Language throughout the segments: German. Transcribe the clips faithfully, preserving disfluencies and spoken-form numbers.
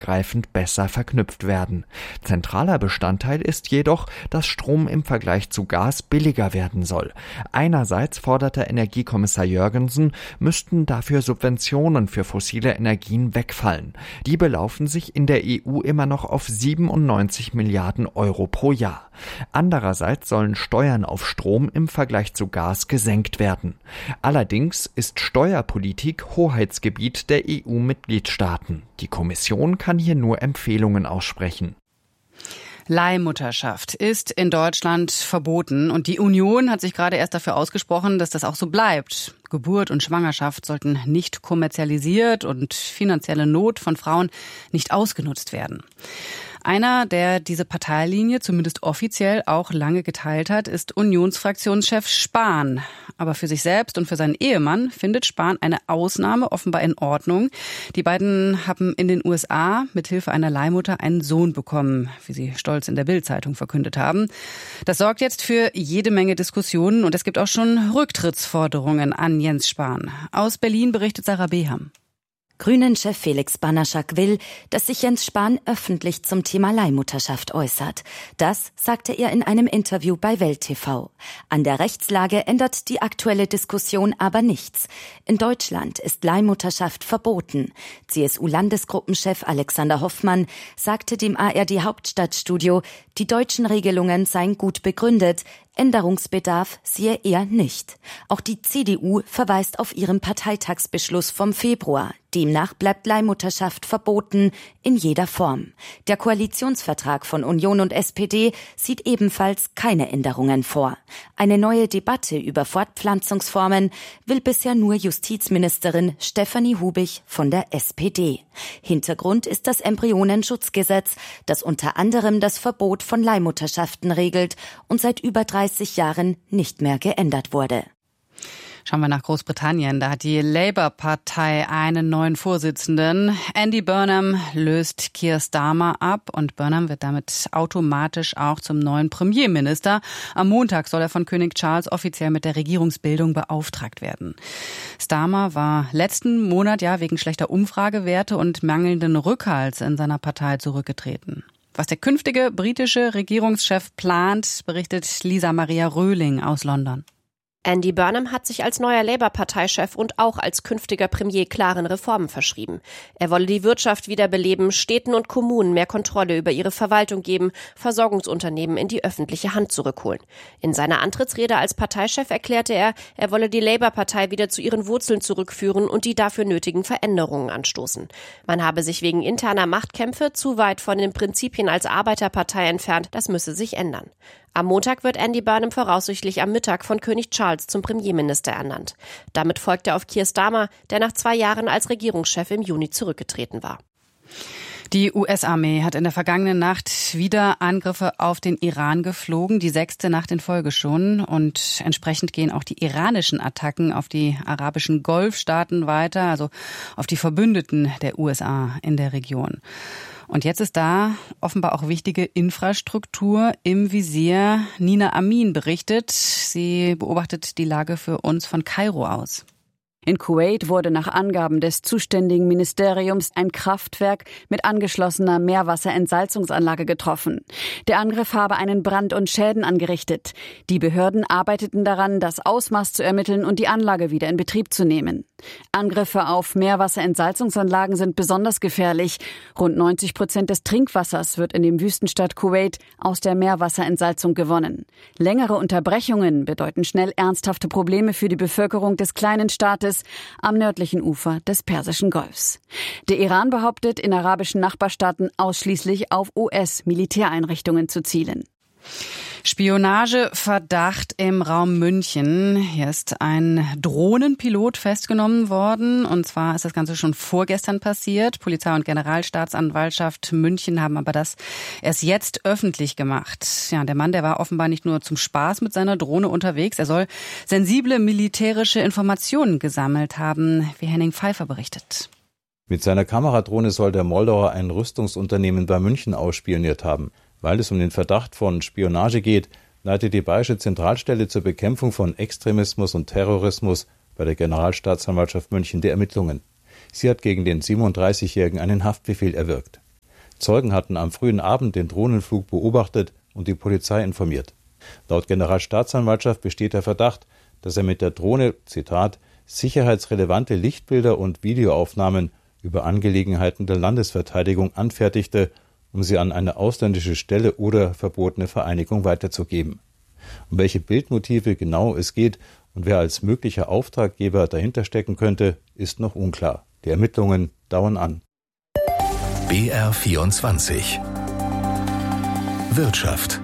greifend besser verknüpft werden. Zentraler Bestandteil ist jedoch, dass Strom im Vergleich zu Gas billiger werden soll. Einerseits forderte Energiekommissar Jörgensen, müssten dafür Subventionen für fossile Energien wegfallen. Die belaufen sich in der E U immer noch auf siebenundneunzig Milliarden Euro pro Jahr. Andererseits sollen Steuern auf Strom im Vergleich zu Gas gesenkt werden. Allerdings ist Steuerpolitik Hoheitsgebiet der E U-Mitgliedstaaten. Die Kommission kann hier nur Empfehlungen aussprechen. Leihmutterschaft ist in Deutschland verboten und die Union hat sich gerade erst dafür ausgesprochen, dass das auch so bleibt. Geburt und Schwangerschaft sollten nicht kommerzialisiert und finanzielle Not von Frauen nicht ausgenutzt werden. Einer, der diese Parteilinie zumindest offiziell auch lange geteilt hat, ist Unionsfraktionschef Spahn. Aber für sich selbst und für seinen Ehemann findet Spahn eine Ausnahme offenbar in Ordnung. Die beiden haben in den U S A mit Hilfe einer Leihmutter einen Sohn bekommen, wie sie stolz in der Bild-Zeitung verkündet haben. Das sorgt jetzt für jede Menge Diskussionen und es gibt auch schon Rücktrittsforderungen an Jens Spahn. Aus Berlin berichtet Sarah Beham. Grünen-Chef Felix Banaschak will, dass sich Jens Spahn öffentlich zum Thema Leihmutterschaft äußert. Das sagte er in einem Interview bei Welt T V. An der Rechtslage ändert die aktuelle Diskussion aber nichts. In Deutschland ist Leihmutterschaft verboten. C S U-Landesgruppenchef Alexander Hoffmann sagte dem A R D-Hauptstadtstudio, die deutschen Regelungen seien gut begründet, Änderungsbedarf sehe er nicht. Auch die C D U verweist auf ihren Parteitagsbeschluss vom Februar. Demnach bleibt Leihmutterschaft verboten in jeder Form. Der Koalitionsvertrag von Union und S P D sieht ebenfalls keine Änderungen vor. Eine neue Debatte über Fortpflanzungsformen will bisher nur Justizministerin Stefanie Hubich von der S P D. Hintergrund ist das Embryonenschutzgesetz, das unter anderem das Verbot von Leihmutterschaften regelt und seit über dreißig Jahren nicht mehr geändert wurde. Schauen wir nach Großbritannien. Da hat die Labour-Partei einen neuen Vorsitzenden. Andy Burnham löst Keir Starmer ab und Burnham wird damit automatisch auch zum neuen Premierminister. Am Montag soll er von König Charles offiziell mit der Regierungsbildung beauftragt werden. Starmer war letzten Monat ja wegen schlechter Umfragewerte und mangelnden Rückhalts in seiner Partei zurückgetreten. Was der künftige britische Regierungschef plant, berichtet Lisa Maria Röhling aus London. Andy Burnham hat sich als neuer Labour-Parteichef und auch als künftiger Premier klaren Reformen verschrieben. Er wolle die Wirtschaft wiederbeleben, Städten und Kommunen mehr Kontrolle über ihre Verwaltung geben, Versorgungsunternehmen in die öffentliche Hand zurückholen. In seiner Antrittsrede als Parteichef erklärte er, er wolle die Labour-Partei wieder zu ihren Wurzeln zurückführen und die dafür nötigen Veränderungen anstoßen. Man habe sich wegen interner Machtkämpfe zu weit von den Prinzipien als Arbeiterpartei entfernt, das müsse sich ändern. Am Montag wird Andy Burnham voraussichtlich am Mittag von König Charles zum Premierminister ernannt. Damit folgt er auf Keir Starmer, der nach zwei Jahren als Regierungschef im Juni zurückgetreten war. Die U S-Armee hat in der vergangenen Nacht wieder Angriffe auf den Iran geflogen, die sechste Nacht in Folge schon. Und entsprechend gehen auch die iranischen Attacken auf die arabischen Golfstaaten weiter, also auf die Verbündeten der U S A in der Region. Und jetzt ist da offenbar auch wichtige Infrastruktur im Visier. Nina Amin berichtet, sie beobachtet die Lage für uns von Kairo aus. In Kuwait wurde nach Angaben des zuständigen Ministeriums ein Kraftwerk mit angeschlossener Meerwasserentsalzungsanlage getroffen. Der Angriff habe einen Brand und Schäden angerichtet. Die Behörden arbeiteten daran, das Ausmaß zu ermitteln und die Anlage wieder in Betrieb zu nehmen. Angriffe auf Meerwasserentsalzungsanlagen sind besonders gefährlich. Rund neunzig Prozent des Trinkwassers wird in dem Wüstenstaat Kuwait aus der Meerwasserentsalzung gewonnen. Längere Unterbrechungen bedeuten schnell ernsthafte Probleme für die Bevölkerung des kleinen Staates am nördlichen Ufer des Persischen Golfs. Der Iran behauptet, in arabischen Nachbarstaaten ausschließlich auf U S-Militäreinrichtungen zu zielen. Spionageverdacht im Raum München. Hier ist ein Drohnenpilot festgenommen worden. Und zwar ist das Ganze schon vorgestern passiert. Polizei und Generalstaatsanwaltschaft München haben aber das erst jetzt öffentlich gemacht. Ja, der Mann, der war offenbar nicht nur zum Spaß mit seiner Drohne unterwegs. Er soll sensible militärische Informationen gesammelt haben, wie Henning Pfeiffer berichtet. Mit seiner Kameradrohne soll der Moldauer ein Rüstungsunternehmen bei München ausspioniert haben. Weil es um den Verdacht von Spionage geht, leitet die Bayerische Zentralstelle zur Bekämpfung von Extremismus und Terrorismus bei der Generalstaatsanwaltschaft München die Ermittlungen. Sie hat gegen den siebenunddreißigjährigen einen Haftbefehl erwirkt. Zeugen hatten am frühen Abend den Drohnenflug beobachtet und die Polizei informiert. Laut Generalstaatsanwaltschaft besteht der Verdacht, dass er mit der Drohne, Zitat, sicherheitsrelevante Lichtbilder und Videoaufnahmen über Angelegenheiten der Landesverteidigung anfertigte, um sie an eine ausländische Stelle oder verbotene Vereinigung weiterzugeben. Um welche Bildmotive genau es geht und wer als möglicher Auftraggeber dahinter stecken könnte, ist noch unklar. Die Ermittlungen dauern an. B R vierundzwanzig Wirtschaft.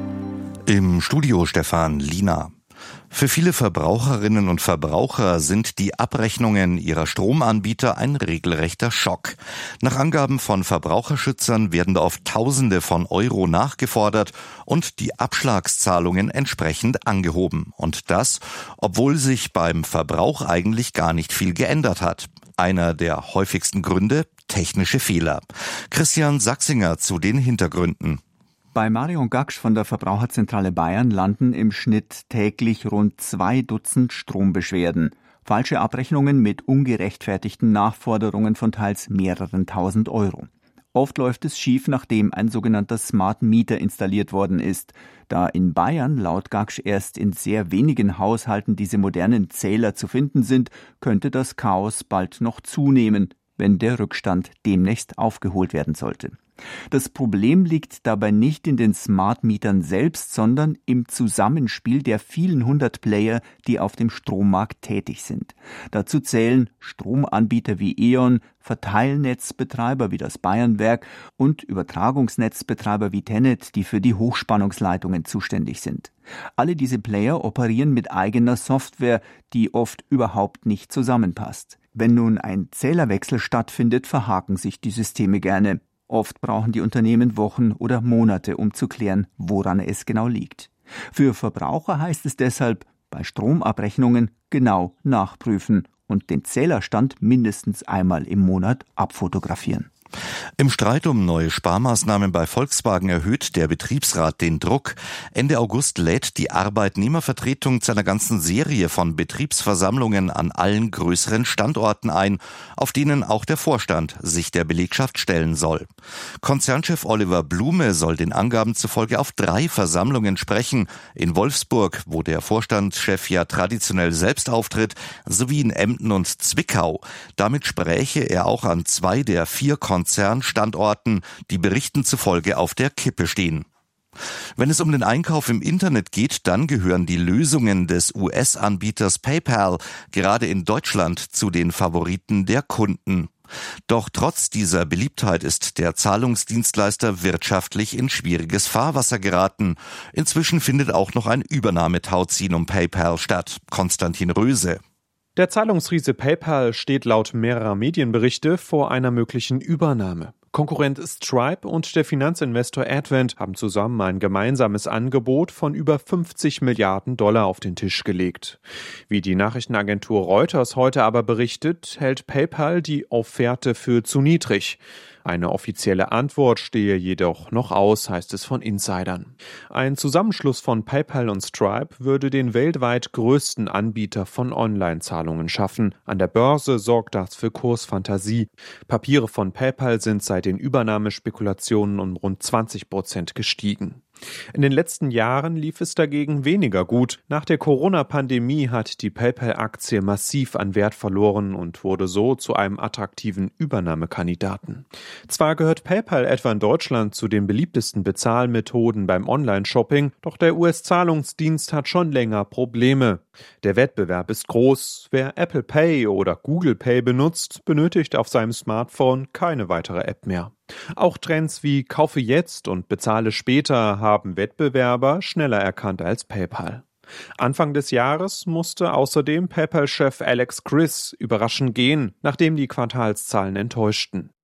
Im Studio Stefan Liener. Für viele Verbraucherinnen und Verbraucher sind die Abrechnungen ihrer Stromanbieter ein regelrechter Schock. Nach Angaben von Verbraucherschützern werden da oft Tausende von Euro nachgefordert und die Abschlagszahlungen entsprechend angehoben. Und das, obwohl sich beim Verbrauch eigentlich gar nicht viel geändert hat. Einer der häufigsten Gründe: technische Fehler. Christian Sachsinger zu den Hintergründen. Bei Marion Gaksch von der Verbraucherzentrale Bayern landen im Schnitt täglich rund zwei Dutzend Strombeschwerden. Falsche Abrechnungen mit ungerechtfertigten Nachforderungen von teils mehreren tausend Euro. Oft läuft es schief, nachdem ein sogenannter Smart Meter installiert worden ist. Da in Bayern laut Gaksch erst in sehr wenigen Haushalten diese modernen Zähler zu finden sind, könnte das Chaos bald noch zunehmen, wenn der Rückstand demnächst aufgeholt werden sollte. Das Problem liegt dabei nicht in den Smart-Mietern selbst, sondern im Zusammenspiel der vielen hundert Player, die auf dem Strommarkt tätig sind. Dazu zählen Stromanbieter wie E.ON, Verteilnetzbetreiber wie das Bayernwerk und Übertragungsnetzbetreiber wie Tennet, die für die Hochspannungsleitungen zuständig sind. Alle diese Player operieren mit eigener Software, die oft überhaupt nicht zusammenpasst. Wenn nun ein Zählerwechsel stattfindet, verhaken sich die Systeme gerne. Oft brauchen die Unternehmen Wochen oder Monate, um zu klären, woran es genau liegt. Für Verbraucher heißt es deshalb, bei Stromabrechnungen genau nachprüfen und den Zählerstand mindestens einmal im Monat abfotografieren. Im Streit um neue Sparmaßnahmen bei Volkswagen erhöht der Betriebsrat den Druck. Ende August lädt die Arbeitnehmervertretung zu einer ganzen Serie von Betriebsversammlungen an allen größeren Standorten ein, auf denen auch der Vorstand sich der Belegschaft stellen soll. Konzernchef Oliver Blume soll den Angaben zufolge auf drei Versammlungen sprechen. In Wolfsburg, wo der Vorstandschef ja traditionell selbst auftritt, sowie in Emden und Zwickau. Damit spräche er auch an zwei der vier Konzernstandorten, die Berichten zufolge auf der Kippe stehen. Wenn es um den Einkauf im Internet geht, dann gehören die Lösungen des U S-Anbieters PayPal gerade in Deutschland zu den Favoriten der Kunden. Doch trotz dieser Beliebtheit ist der Zahlungsdienstleister wirtschaftlich in schwieriges Fahrwasser geraten. Inzwischen findet auch noch ein Übernahmetauziehen um PayPal statt. Konstantin Röse. Der Zahlungsriese PayPal steht laut mehrerer Medienberichte vor einer möglichen Übernahme. Konkurrent Stripe und der Finanzinvestor Advent haben zusammen ein gemeinsames Angebot von über fünfzig Milliarden Dollar auf den Tisch gelegt. Wie die Nachrichtenagentur Reuters heute aber berichtet, hält PayPal die Offerte für zu niedrig. Eine offizielle Antwort stehe jedoch noch aus, heißt es von Insidern. Ein Zusammenschluss von PayPal und Stripe würde den weltweit größten Anbieter von Online-Zahlungen schaffen. An der Börse sorgt das für Kursfantasie. Papiere von PayPal sind seit den Übernahmespekulationen um rund zwanzig Prozent gestiegen. In den letzten Jahren lief es dagegen weniger gut. Nach der Corona-Pandemie hat die PayPal-Aktie massiv an Wert verloren und wurde so zu einem attraktiven Übernahmekandidaten. Zwar gehört PayPal etwa in Deutschland zu den beliebtesten Bezahlmethoden beim Online-Shopping, doch der U S-Zahlungsdienst hat schon länger Probleme. Der Wettbewerb ist groß. Wer Apple Pay oder Google Pay benutzt, benötigt auf seinem Smartphone keine weitere App mehr. Auch Trends wie Kaufe jetzt und bezahle später haben Wettbewerber schneller erkannt als PayPal. Anfang des Jahres musste außerdem PayPal-Chef Alex Chriss überraschend gehen, nachdem die Quartalszahlen enttäuschten.